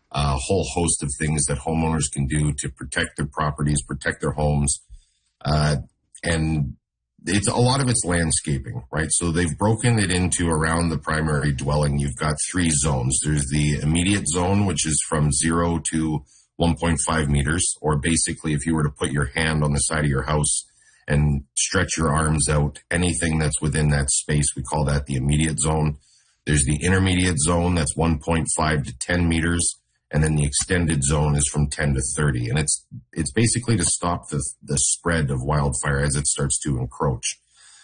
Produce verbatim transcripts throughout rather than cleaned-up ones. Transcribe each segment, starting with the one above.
a whole host of things that homeowners can do to protect their properties, protect their homes. Uh, and it's a lot of it's landscaping, right? So they've broken it into around the primary dwelling. You've got three zones. There's the immediate zone, which is from zero to one point five meters, or basically if you were to put your hand on the side of your house and stretch your arms out, anything that's within that space, we call that the immediate zone. There's the intermediate zone, that's one point five to ten meters. And then the extended zone is from ten to thirty. And it's it's basically to stop the, the spread of wildfire as it starts to encroach.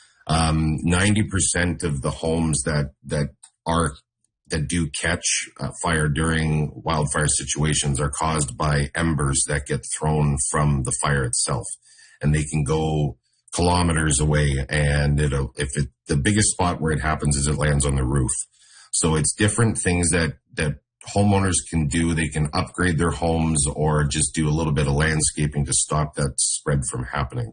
Um, ninety percent of the homes that, that are, that do catch uh, fire during wildfire situations are caused by embers that get thrown from the fire itself. And they can go kilometers away. And it'll, if it, the biggest spot where it happens is it lands on the roof. So it's different things that, that homeowners can do. They can upgrade their homes or just do a little bit of landscaping to stop that spread from happening.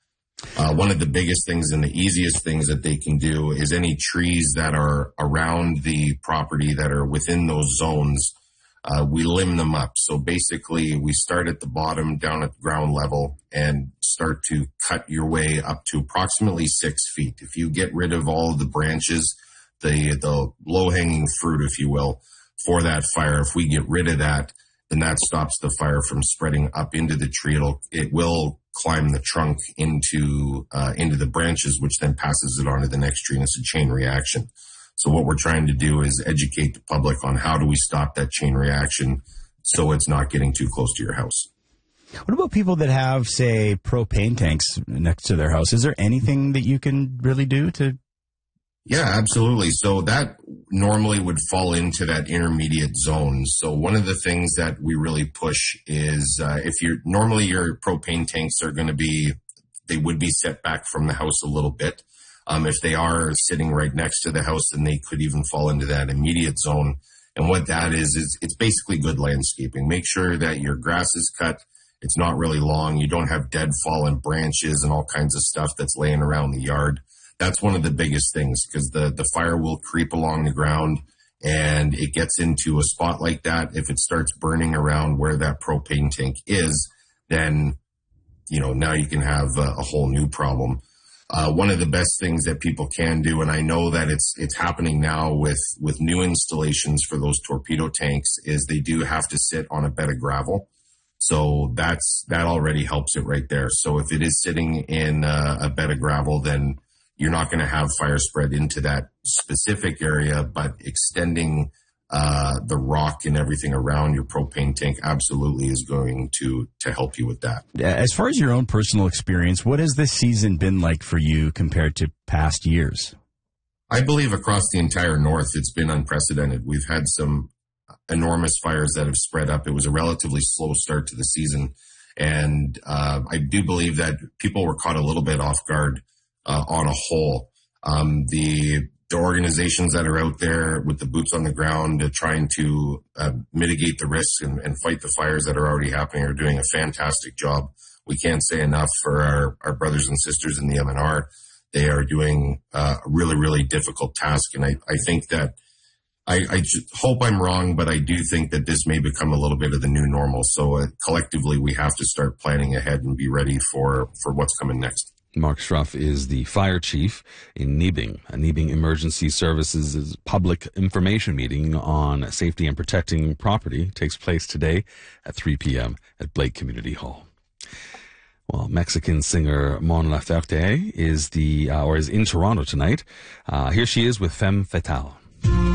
Uh, one of the biggest things and the easiest things that they can do is any trees that are around the property that are within those zones, uh, we limb them up. So basically we start at the bottom down at ground level and start to cut your way up to approximately six feet. If you get rid of all of the branches, the, the low-hanging fruit, if you will, for that fire, if we get rid of that, then that stops the fire from spreading up into the tree. It'll, it will climb the trunk into uh, into the branches, which then passes it on to the next tree, and it's a chain reaction. So what we're trying to do is educate the public on how do we stop that chain reaction so it's not getting too close to your house. What about people that have, say, propane tanks next to their house? Is there anything that you can really do to? Yeah, absolutely. So that normally would fall into that intermediate zone. So one of the things that we really push is uh, if you're normally your propane tanks are going to be, they would be set back from the house a little bit. Um, if they are sitting right next to the house, then they could even fall into that immediate zone. And what that is, is it's basically good landscaping. Make sure that your grass is cut. It's not really long. You don't have dead fallen branches and all kinds of stuff that's laying around the yard. That's one of the biggest things because the, the fire will creep along the ground and it gets into a spot like that. If it starts burning around where that propane tank is, then, you know, now you can have a, a whole new problem. Uh, one of the best things that people can do, and I know that it's it's happening now with, with new installations for those torpedo tanks, is they do have to sit on a bed of gravel. So that's that already helps it right there. So if it is sitting in a, a bed of gravel, then you're not going to have fire spread into that specific area, but extending uh, the rock and everything around your propane tank absolutely is going to, to help you with that. As far as your own personal experience, what has this season been like for you compared to past years? I believe across the entire north, it's been unprecedented. We've had some enormous fires that have spread up. It was a relatively slow start to the season. And uh, I do believe that people were caught a little bit off guard Uh, on a whole. Um, the, the organizations that are out there with the boots on the ground uh, trying to uh, mitigate the risks and, and fight the fires that are already happening are doing a fantastic job. We can't say enough for our, our brothers and sisters in the M N R. They are doing uh, a really, really difficult task. And I, I think that I, I hope I'm wrong, but I do think that this may become a little bit of the new normal. So uh, collectively, we have to start planning ahead and be ready for, for what's coming next. Mark Struff is the fire chief in Nibing. A Nibing Emergency Services public information meeting on safety and protecting property takes place today at three p.m. at Blake Community Hall. Well, Mexican singer Mon Laferte is the, uh, or is in Toronto tonight. Uh, here she is with Femme Fatale.